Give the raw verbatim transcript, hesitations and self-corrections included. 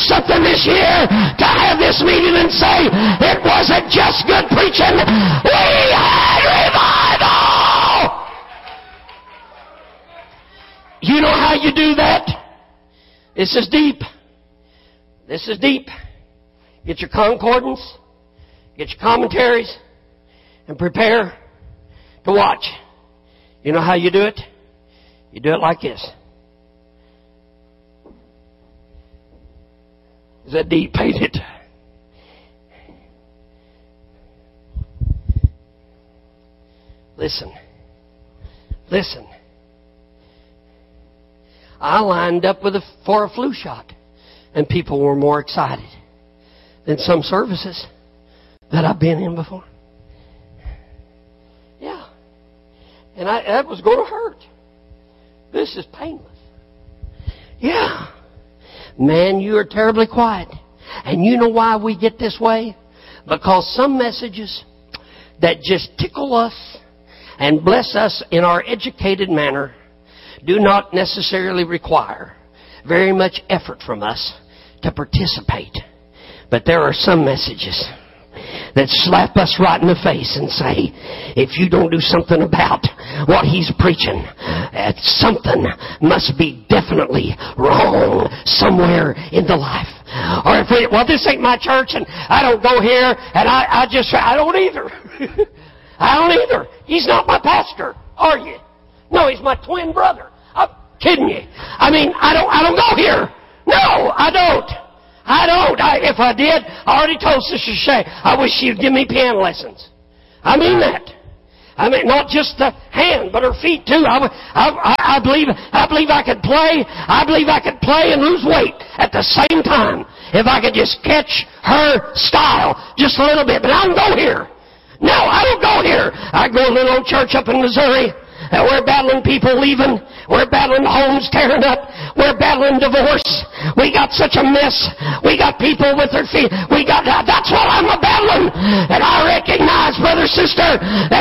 something this year to have this meeting and say, it wasn't just good preaching. We had revival! You know how you do that? This is deep. This is deep. Get your concordance, get your commentaries, and prepare to watch. You know how you do it? You do it like this. Is that deep? Ain't it? Listen. Listen. I lined up with a, for a flu shot, and people were more excited than some services that I've been in before. Yeah. And I, that was going to hurt. This is painless. Yeah. Man, you are terribly quiet. And you know why we get this way? Because some messages that just tickle us and bless us in our educated manner do not necessarily require very much effort from us to participate. But there are some messages that slap us right in the face and say, if you don't do something about what he's preaching, uh, something must be definitely wrong somewhere in the life. Or if we, well, this ain't my church and I don't go here and I, I just, I don't either. I don't either. He's not my pastor, are you? No, he's my twin brother. I'm kidding you. I mean, I don't, I don't go here. No, I don't. I don't. I, if I did, I already told Sister Shay, I wish she'd give me piano lessons. I mean that. I mean, not just the hand, but her feet too. I, I, I believe, I believe I could play. I believe I could play and lose weight at the same time if I could just catch her style just a little bit. But I don't go here. No, I don't go here. I go to a little old church up in Missouri. Uh, we're battling people leaving. We're battling homes tearing up. We're battling divorce. We got such a mess. We got people with their feet. We got, uh, that's what I'm a battling. And I recognize, brother, sister, that